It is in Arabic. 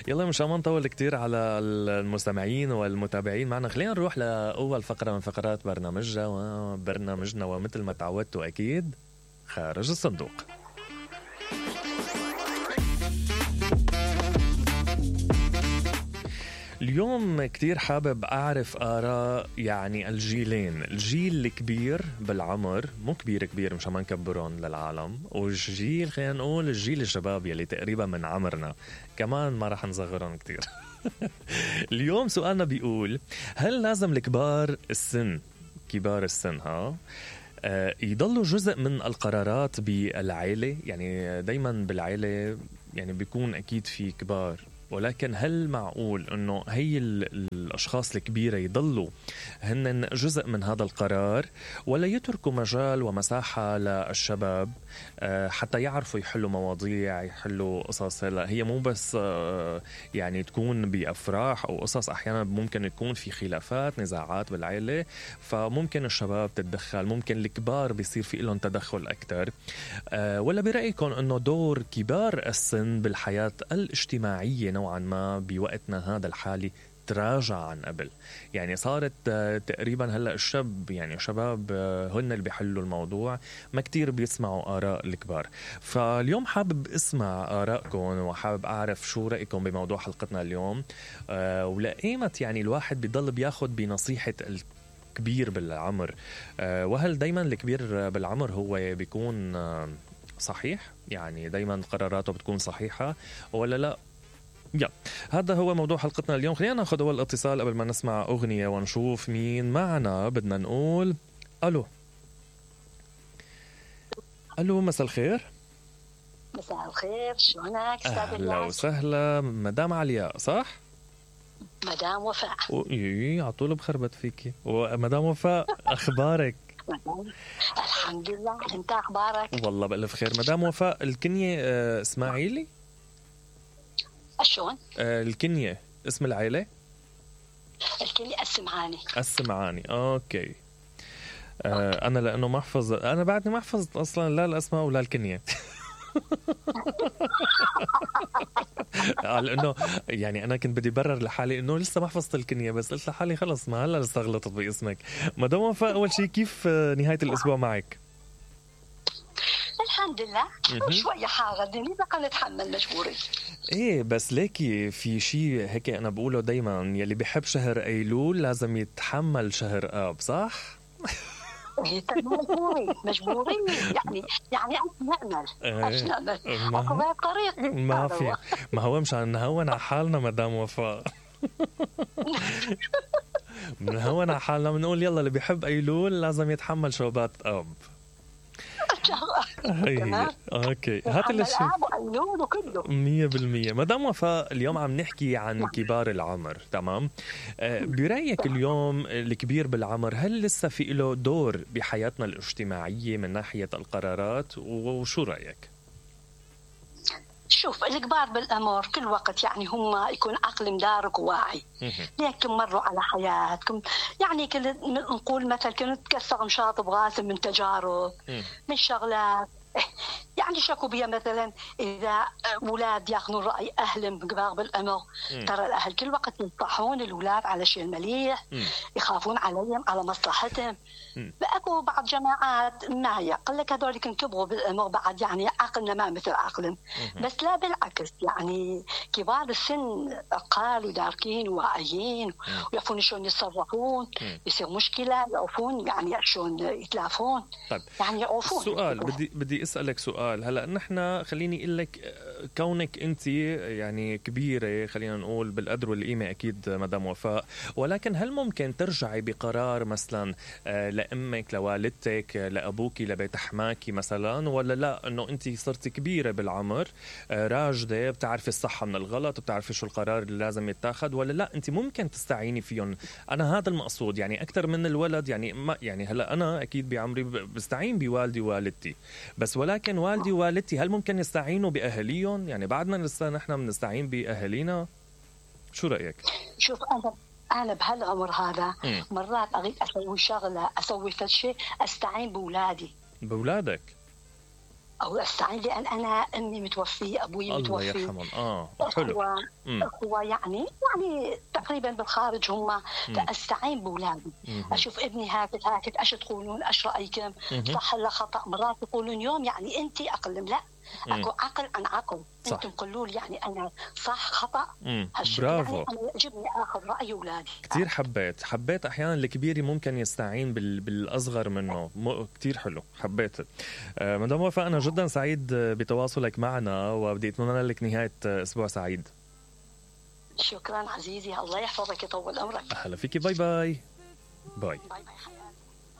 يلا مش ما نطول كتير على المستمعين والمتابعين معنا، خلينا نروح لأول فقرة من فقرات برنامجنا ومثل ما تعودتوا أكيد خارج الصندوق. اليوم كتير حابب أعرف آراء يعني الجيلين، الجيل الكبير بالعمر، مو كبير كبير مش ما نكبرون للعالم، والجيل خلينا نقول الجيل الشباب يلي تقريبا من عمرنا، كمان ما رح نصغرهم كتير. اليوم سؤالنا بيقول هل لازم كبار السن يضلوا جزء من القرارات بالعائلة؟ يعني دايما بالعائلة يعني بيكون أكيد في كبار، ولكن هل معقول أنه هي الأشخاص الكبيرة يضلوا هن جزء من هذا القرار، ولا يتركوا مجال ومساحة للشباب حتى يعرفوا يحلوا مواضيع، يحلوا قصص؟ هي مو بس يعني تكون بأفراح أو قصص، أحيانا ممكن يكون في خلافات نزاعات بالعائلة، فممكن الشباب تتدخل، ممكن الكبار بيصير في لهم تدخل أكتر. ولا برأيكم أنه دور كبار السن بالحياة الاجتماعية نوعا ما بوقتنا هذا الحالي تراجع عن قبل؟ يعني صارت تقريبا هلأ شباب هن اللي بيحلوا الموضوع، ما كتير بيسمعوا آراء الكبار. فاليوم حابب اسمع آراءكم وحابب أعرف شو رأيكم بموضوع حلقتنا اليوم، ولقيمت يعني الواحد بيضل بياخد بنصيحة الكبير بالعمر، وهل دايما الكبير بالعمر هو بيكون صحيح؟ يعني دايما قراراته بتكون صحيحة ولا لا؟ هذا هو موضوع حلقتنا اليوم. خلينا ناخذ أول اتصال قبل ما نسمع أغنية ونشوف مين معنا. بدنا نقول ألو، مساء الخير. مساء الخير، شلونك؟ أهلا وسهلا مدام علياء، صح؟ مدام وفاء. عطول بخربت فيكي. ومدام وفاء أخبارك؟ الحمد لله، انت أخبارك؟ والله بألف خير. مدام وفاء الكنية اسماعيلي؟ شلون؟ الكنية اسم العائلة؟ الكنية السمعاني. اوكي. انا لانه ما حفظ، انا بعدني ما حفظت اصلا لا الاسماء ولا الكنية. لانه يعني انا كنت بدي برر لحالي انه لسه ما حفظت الكنية، بس قلت لحالي خلص ما هلا استغلطت باسمك. مدام وفاء، اول شيء كيف نهاية الاسبوع معك؟ الحمد لله، شوية حارة الدنيا بقى نتحمل مجبوري. ايه بس ليكي في شيء هيك انا بقوله دايما، يلي بيحب شهر ايلول لازم يتحمل شهر اب، صح؟ مجبوري يعني نعمل أقوى طريق ما في، ما هو مشان نهون على حالنا مدام وفاء. نهون على حالنا بنقول يلا اللي بيحب ايلول لازم يتحمل شوبات اب. اوكي، هات الشيء 100%. مدام وفاء، اليوم عم نحكي عن كبار العمر، تمام؟ برأيك اليوم الكبير بالعمر هل لسه في له دور بحياتنا الاجتماعية من ناحية القرارات، وشو رأيك؟ شوف، الكبار بالأمر كل وقت يعني هم يكون عقل مدارك وواعي، لكن مروا على حياتكم، يعني نقول مثلا كنت تكسر مشاط بغاسل من تجارب من شغلات، يعني شكوا بيها مثلا إذا أولاد يأخذون رأي أهلهم كبار بالأمر، ترى الأهل كل وقت ينصحون الأولاد على شيء المليح، يخافون عليهم على مصلحتهم. فأكو بعض جماعات ما يقول لك هذول كبروا بالأمر بعد يعني عقلنا ما مثل عقلهم، بس لا بالعكس، يعني كبار السن عقال وداركين وواعيين ويعرفون شلون يتصرفون، يصير مشكلة يعرفون يعني شلون يتلافون. طيب. يعني يعرفون. سؤال بدي أسألك سؤال. هلأ نحن خليني أقول لك، كونك أنت يعني كبيرة خلينا نقول بالقدر والقيمة أكيد مدام وفاء، ولكن هل ممكن ترجعي بقرار مثلا لأمك لوالدتك لأبوك لبيت حماكي مثلا، ولا لا أنه أنت صرت كبيرة بالعمر راجدة بتعرفي الصح من الغلط وبتعرفي شو القرار اللي لازم يتاخد، ولا لا أنت ممكن تستعيني فيهم؟ أنا هذا المقصود، يعني أكثر من الولد، يعني ما يعني هلأ أنا أكيد بعمري بستعين بوالدي ووالدتي، بس ولكن والدي ووالدتي هل ممكن يستعينوا بأهليهم؟ يعني بعدنا لسه نحن بنستعين بأهلينا. شو رأيك؟ شوف، أنا بهالعمر هذا مرات أريد أسوي شغلة، أسوي شيء، أستعين بأولادي. بأولادك؟ او استعين لان انا امي متوفيه، ابوي متوفي، الله يرحمهم. حلو. هو يعني تقريبا بالخارج هم، فاستعين باولادي. اشوف ابني هاكت ايش تقولون، ايش رايكم، صح ولا خطا. مرات يقولون يوم يعني انت اقلم، لا اكو عقل عن عقل. انتم قولوا لي يعني انا صح خطا. برافو. يعني انا يعجبني اخذ راي اولادي. كثير حبيت احيانا الكبير ممكن يستعين بالاصغر منه. كثير حلو، حبيت. مدام وفاء، انا جدا سعيد بتواصلك معنا، وبدي اتمنى لك نهايه اسبوع سعيد. شكرا عزيزي، الله يحفظك، يطول عمرك. اهلا فيكي. باي باي. باي باي.